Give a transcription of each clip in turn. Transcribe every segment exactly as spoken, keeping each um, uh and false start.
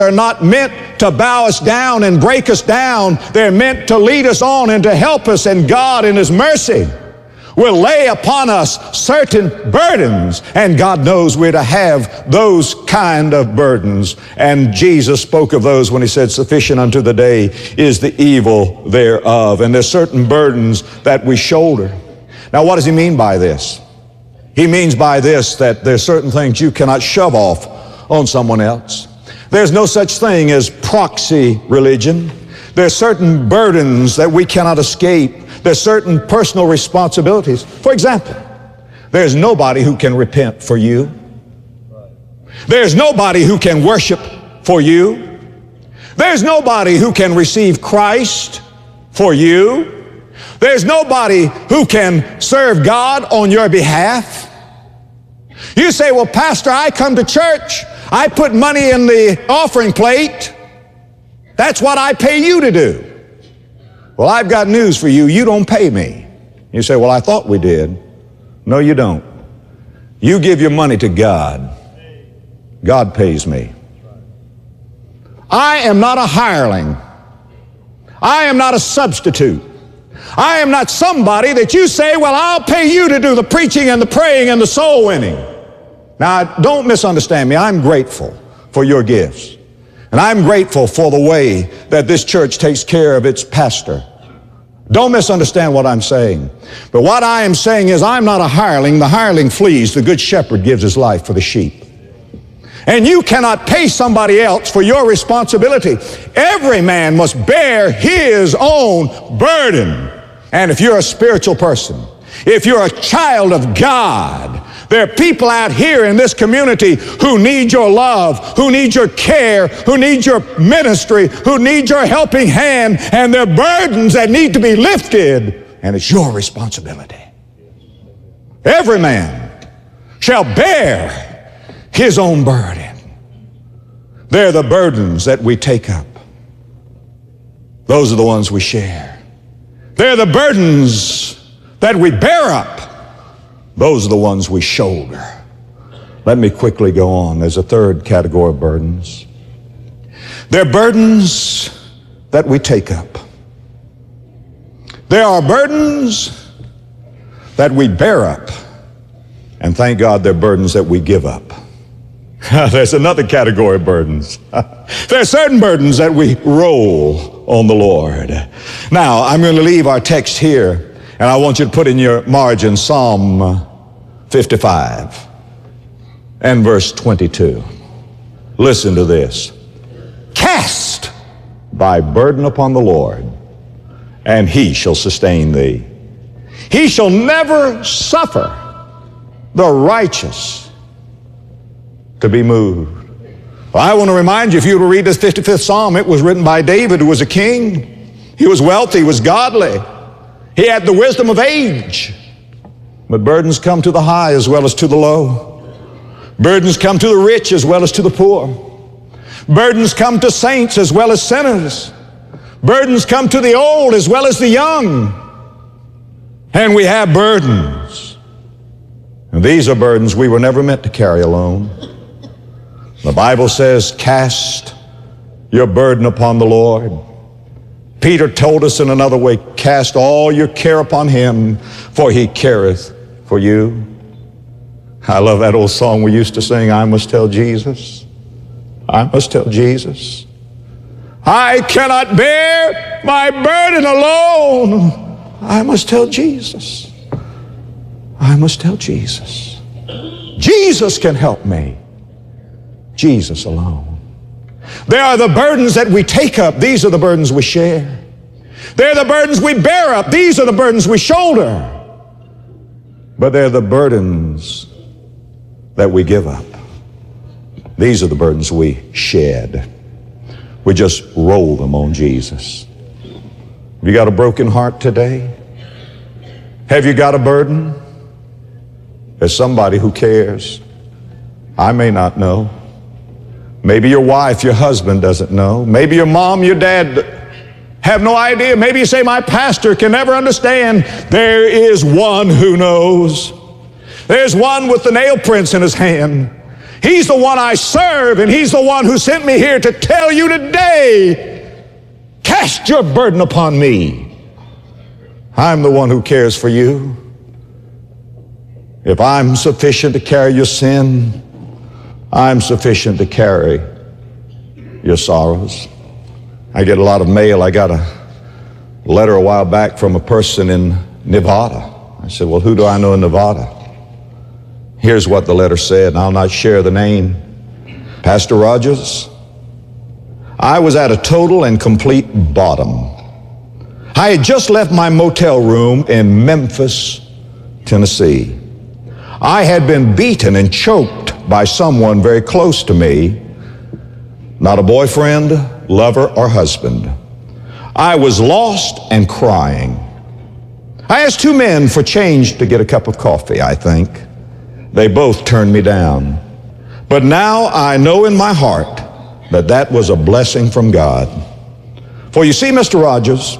are not meant to bow us down and break us down. They're meant to lead us on and to help us, and God in His mercy will lay upon us certain burdens, and God knows we're to have those kind of burdens. And Jesus spoke of those when He said, sufficient unto the day is the evil thereof. And there's certain burdens that we shoulder. Now, what does He mean by this? He means by this that there's certain things you cannot shove off on someone else. There's no such thing as proxy religion. There's certain burdens that we cannot escape. There's certain personal responsibilities. For example, there's nobody who can repent for you. There's nobody who can worship for you. There's nobody who can receive Christ for you. There's nobody who can serve God on your behalf. You say, well, Pastor, I come to church. I put money in the offering plate. That's what I pay you to do. Well, I've got news for you. You don't pay me. You say, well, I thought we did. No, you don't. You give your money to God. God pays me. I am not a hireling. I am not a substitute. I am not somebody that you say, well, I'll pay you to do the preaching and the praying and the soul winning. Now, don't misunderstand me. I'm grateful for your gifts. And I'm grateful for the way that this church takes care of its pastor. Don't misunderstand what I'm saying. But what I am saying is I'm not a hireling. The hireling flees. The good shepherd gives his life for the sheep. And you cannot pay somebody else for your responsibility. Every man must bear his own burden. And if you're a spiritual person, if you're a child of God, there are people out here in this community who need your love, who need your care, who need your ministry, who need your helping hand, and there are burdens that need to be lifted, and it's your responsibility. Every man shall bear his own burden. They're the burdens that we take up. Those are the ones we share. They're the burdens that we bear up. Those are the ones we shoulder. Let me quickly go on. There's a third category of burdens. They're burdens that we take up. There are burdens that we bear up. And thank God they're burdens that we give up. There's another category of burdens. There are certain burdens that we roll on the Lord. Now, I'm going to leave our text here. And I want you to put in your margin Psalm fifty-five and verse twenty-two. Listen to this. Cast thy burden upon the Lord, and He shall sustain thee. He shall never suffer the righteous to be moved. Well, I want to remind you, if you were to read this fifty-fifth Psalm, it was written by David, who was a king. He was wealthy, he was godly. He had the wisdom of age. But burdens come to the high as well as to the low. Burdens come to the rich as well as to the poor. Burdens come to saints as well as sinners. Burdens come to the old as well as the young. And we have burdens. And these are burdens we were never meant to carry alone. The Bible says, cast your burden upon the Lord. Peter told us in another way, cast all your care upon Him, for He careth for you. I love that old song we used to sing, I must tell Jesus. I must tell Jesus. I cannot bear my burden alone. I must tell Jesus. I must tell Jesus. Jesus can help me. Jesus alone. There are the burdens that we take up. These are the burdens we share. They're the burdens we bear up. These are the burdens we shoulder. But they're the burdens that we give up. These are the burdens we shed. We just roll them on Jesus. Have you got a broken heart today? Have you got a burden? There's somebody who cares. I may not know. Maybe your wife, your husband doesn't know. Maybe your mom, your dad have no idea. Maybe you say, my pastor can never understand. There is one who knows. There's one with the nail prints in his hand. He's the one I serve, and He's the one who sent me here to tell you today, cast your burden upon me. I'm the one who cares for you. If I'm sufficient to carry your sin, I'm sufficient to carry your sorrows. I get a lot of mail. I got a letter a while back from a person in Nevada. I said, well, who do I know in Nevada? Here's what the letter said, and I'll not share the name. Pastor Rogers, I was at a total and complete bottom. I had just left my motel room in Memphis, Tennessee. I had been beaten and choked by someone very close to me, not a boyfriend, lover, or husband. I was lost and crying. I asked two men for change to get a cup of coffee, I think. They both turned me down. But now I know in my heart that that was a blessing from God. For you see, Mister Rogers,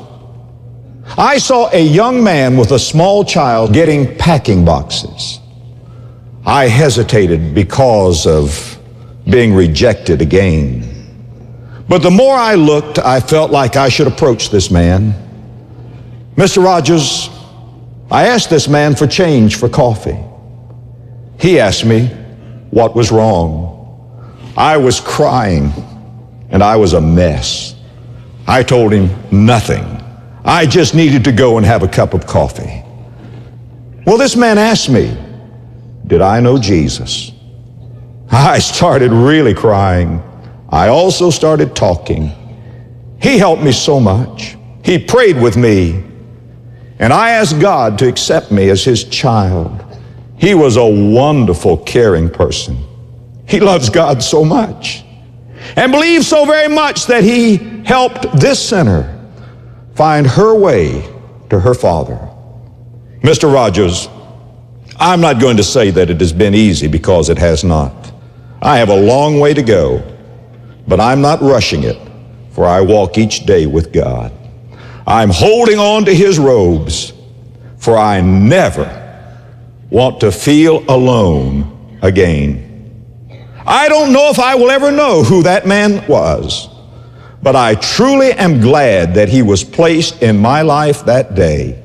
I saw a young man with a small child getting packing boxes. I hesitated because of being rejected again. But the more I looked, I felt like I should approach this man. Mister Rogers, I asked this man for change for coffee. He asked me what was wrong. I was crying, and I was a mess. I told him nothing. I just needed to go and have a cup of coffee. Well, this man asked me, did I know Jesus? I started really crying. I also started talking. He helped me so much. He prayed with me. And I asked God to accept me as His child. He was a wonderful, caring person. He loves God so much and believes so very much that He helped this sinner find her way to her Father. Mister Rogers, I'm not going to say that it has been easy, because it has not. I have a long way to go, but I'm not rushing it, for I walk each day with God. I'm holding on to His robes, for I never want to feel alone again. I don't know if I will ever know who that man was, but I truly am glad that he was placed in my life that day.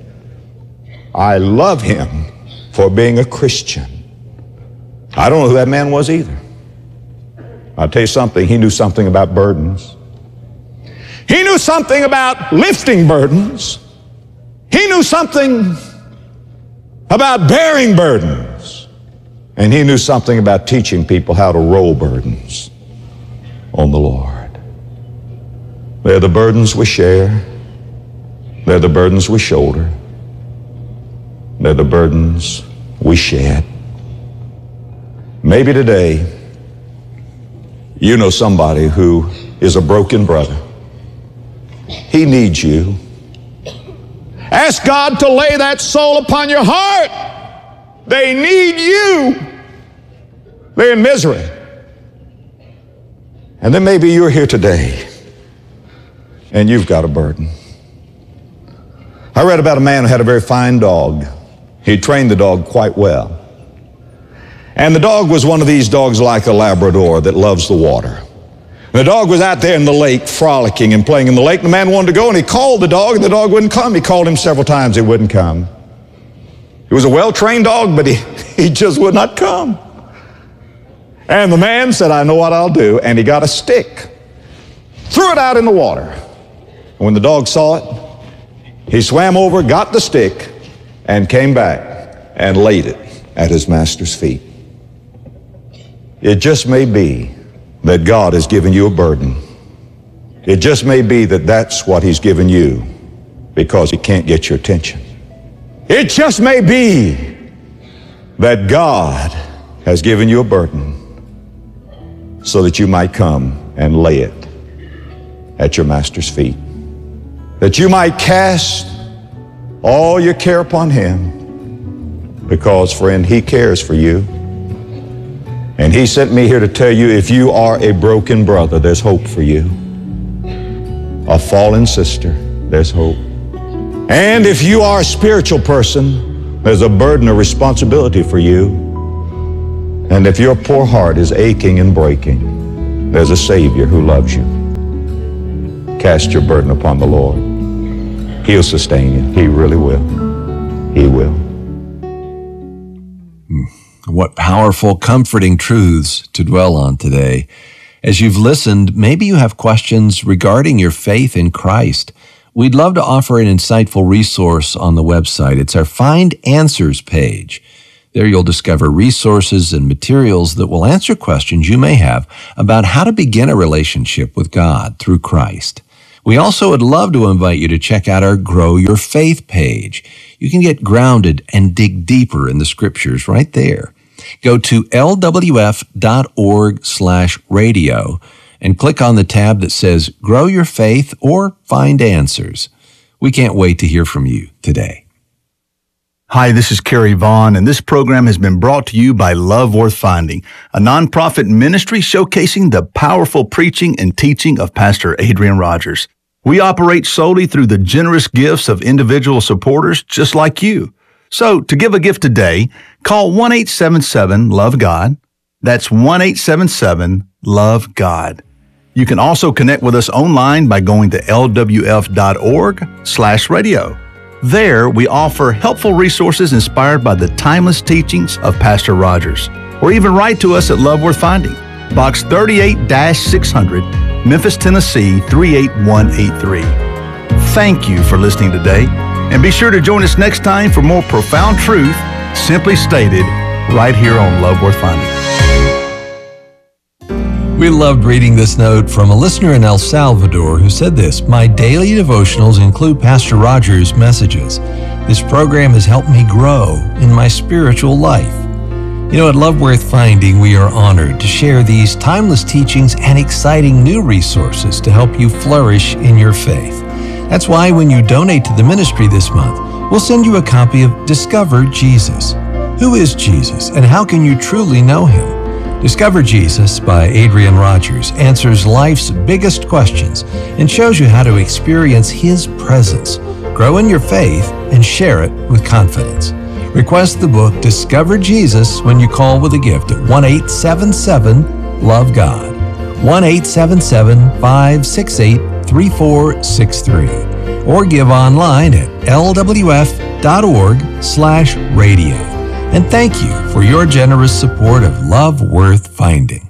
I love him for being a Christian. I don't know who that man was either. I'll tell you something, he knew something about burdens. He knew something about lifting burdens. He knew something about bearing burdens. And he knew something about teaching people how to roll burdens on the Lord. They're the burdens we share. They're the burdens we shoulder. They're the burdens we shed. Maybe today you know somebody who is a broken brother. He needs you. Ask God to lay that soul upon your heart. They need you. They're in misery. And then maybe you're here today and you've got a burden. I read about a man who had a very fine dog. He trained the dog quite well. And the dog was one of these dogs like a Labrador that loves the water. The dog was out there in the lake frolicking and playing in the lake. The man wanted to go, and he called the dog, and the dog wouldn't come. He called him several times. He wouldn't come. He was a well-trained dog, but he, he just would not come. And the man said, I know what I'll do. And he got a stick, threw it out in the water. And when the dog saw it, he swam over, got the stick, and came back and laid it at his master's feet. It just may be that God has given you a burden. It just may be that that's what He's given you because He can't get your attention. It just may be that God has given you a burden so that you might come and lay it at your master's feet. That you might cast all your care upon Him, because, friend, He cares for you. And He sent me here to tell you, if you are a broken brother, there's hope for you. A fallen sister, there's hope. And if you are a spiritual person, there's a burden of responsibility for you. And if your poor heart is aching and breaking, there's a Savior who loves you. Cast your burden upon the Lord. He'll sustain you. He really will. He will. What powerful, comforting truths to dwell on today. As you've listened, maybe you have questions regarding your faith in Christ. We'd love to offer an insightful resource on the website. It's our Find Answers page. There you'll discover resources and materials that will answer questions you may have about how to begin a relationship with God through Christ. We also would love to invite you to check out our Grow Your Faith page. You can get grounded and dig deeper in the scriptures right there. Go to lwf.org slash radio and click on the tab that says Grow Your Faith or Find Answers. We can't wait to hear from you today. Hi, this is Kerry Vaughn, and this program has been brought to you by Love Worth Finding, a nonprofit ministry showcasing the powerful preaching and teaching of Pastor Adrian Rogers. We operate solely through the generous gifts of individual supporters just like you. So, to give a gift today, call one eight seven seven, love God. That's one eight seven seven, love God. You can also connect with us online by going to lwf.org slash radio. There, we offer helpful resources inspired by the timeless teachings of Pastor Rogers. Or even write to us at Love Worth Finding, Box thirty-eight six hundred, Memphis, Tennessee three eight one eight three. Thank you for listening today, and be sure to join us next time for more profound truth, simply stated, right here on Love Worth Finding. We loved reading this note from a listener in El Salvador who said this: "My daily devotionals include Pastor Rogers' messages. This program has helped me grow in my spiritual life." You know, at Love Worth Finding, we are honored to share these timeless teachings and exciting new resources to help you flourish in your faith. That's why when you donate to the ministry this month, we'll send you a copy of Discover Jesus. Who is Jesus, and how can you truly know him? Discover Jesus by Adrian Rogers answers life's biggest questions and shows you how to experience his presence, grow in your faith, and share it with confidence. Request the book Discover Jesus when you call with a gift at one eight seven seven, love God, one eight seven seven, five six eight, three four six three, or give online at lwf.org slash radio. And thank you for your generous support of Love Worth Finding.